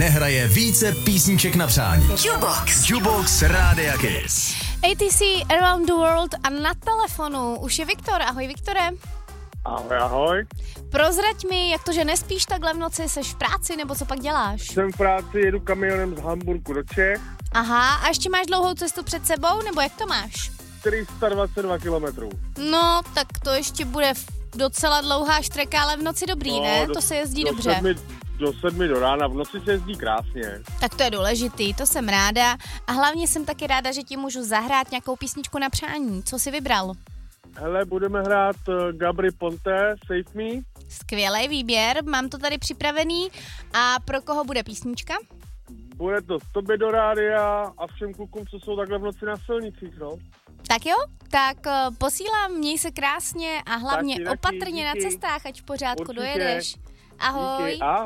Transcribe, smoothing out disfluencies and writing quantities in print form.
nehraje více písniček na přání. Jukebox Rádia Kiss. ATC Around the World a na telefonu už je Viktor. Ahoj, Viktore. Ahoj. Prozrať mi, jak to, že nespíš takhle v noci, seš v práci nebo co pak děláš? Jsem v práci, jedu kamionem z Hamburku do Čech. Aha, a ještě máš dlouhou cestu před sebou, nebo jak to máš? 422 kilometrů. No, tak to ještě bude docela dlouhá štreka, ale v noci dobrý, ne? To se jezdí dobře. Do 7 do rána, v noci se jezdí krásně. Tak to je důležitý, to jsem ráda. A hlavně jsem taky ráda, že ti můžu zahrát nějakou písničku na přání. Co jsi vybral? Hele, budeme hrát Gabry Ponte, Save Me. Skvělej výběr, mám to tady připravený. A pro koho bude písnička? Bude to tobě do rádia a všem klukům, co jsou takhle v noci na silnicích, no. Tak jo, tak posílám, měj se krásně a hlavně Taky, opatrně díky. na cestách, ať v pořádku Určitě. dojedeš. Ahoj. Díky, ahoj.